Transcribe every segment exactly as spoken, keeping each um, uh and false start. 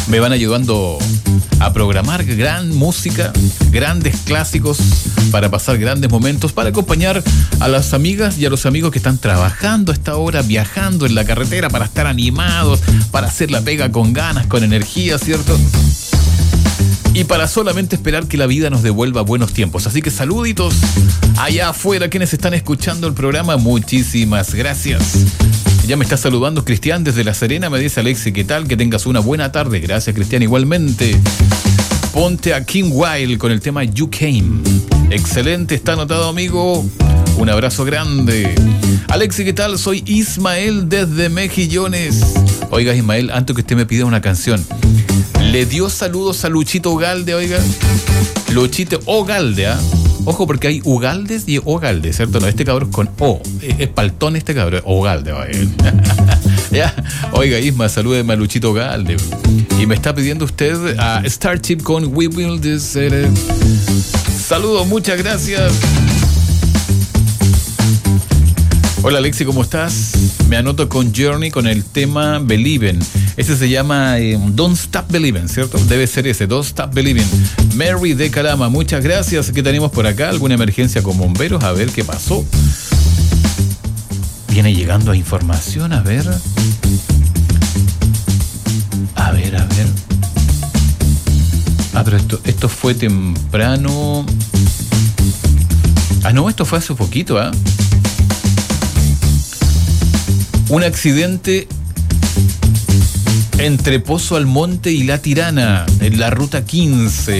me van ayudando a programar gran música, grandes clásicos, para pasar grandes momentos, para acompañar a las amigas y a los amigos que están trabajando a esta hora, viajando en la carretera, para estar animados, para hacer la pega con ganas, con energía, ¿cierto? Y para solamente esperar que la vida nos devuelva buenos tiempos. Así que saluditos allá afuera, quienes están escuchando el programa, muchísimas gracias. Ya me está saludando Cristian desde La Serena, me dice Alexi, ¿qué tal? Que tengas una buena tarde. Gracias, Cristian, igualmente. Ponte a Kim Wilde con el tema You Came. Excelente, está anotado, amigo. Un abrazo grande. Alexi, ¿qué tal? Soy Ismael desde Mejillones. Oiga, Ismael, antes que usted me pida una canción, le dio saludos a Luchito Ugalde, oiga. Luchito Ugalde, ¿ah? ¿eh? Ojo, porque hay Ugaldes y Ogalde, ¿cierto? No, este cabrón es con O. Es, es paltón este cabrón. Ugalde, oiga. Ya. Oiga, Isma, salúdeme a Luchito Ugalde. Y me está pidiendo usted a Starship con We Will This. Saludos, muchas gracias. Hola Alexi, ¿cómo estás? Me anoto con Journey con el tema Believin'. Ese se llama eh, Don't Stop Believin', ¿cierto? Debe ser ese, Don't Stop Believin'. Mary de Calama, muchas gracias. ¿Qué tenemos por acá? ¿Alguna emergencia con bomberos? A ver qué pasó. Viene llegando a información, a ver. A ver, a ver. Ah, pero esto, esto fue temprano. Ah, no, esto fue hace poquito, ¿ah? ¿eh? Un accidente entre Pozo Almonte y La Tirana, en la ruta quince.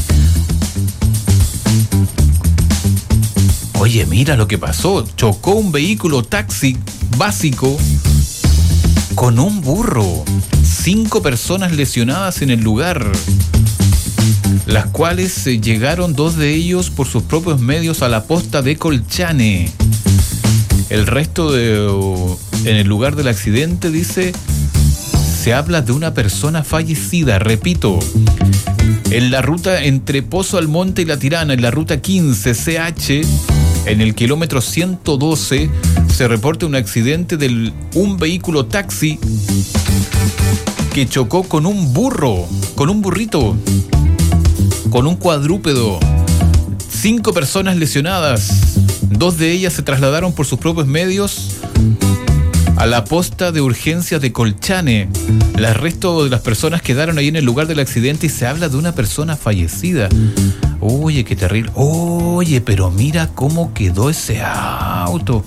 Oye, mira lo que pasó. Chocó un vehículo taxi básico con un burro. Cinco personas lesionadas en el lugar, las cuales eh, llegaron, dos de ellos por sus propios medios, a la posta de Colchane. El resto de... en el lugar del accidente, dice, se habla de una persona fallecida. Repito, en la ruta entre Pozo Almonte y La Tirana, en la ruta quince C H, en el kilómetro ciento doce, se reporta un accidente de un vehículo taxi que chocó con un burro, con un burrito, con un cuadrúpedo. Cinco personas lesionadas. Dos de ellas se trasladaron por sus propios medios a la posta de urgencias de Colchane. El resto de las personas quedaron ahí en el lugar del accidente y se habla de una persona fallecida. Oye, qué terrible. Oye, pero mira cómo quedó ese auto.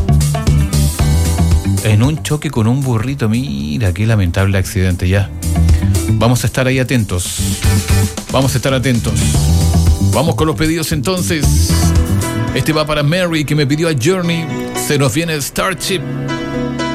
En un choque con un burrito. Mira, qué lamentable accidente. Ya. Vamos a estar ahí atentos. Vamos a estar atentos. Vamos con los pedidos entonces. Este va para Mary, que me pidió a Journey. Se nos viene Starship.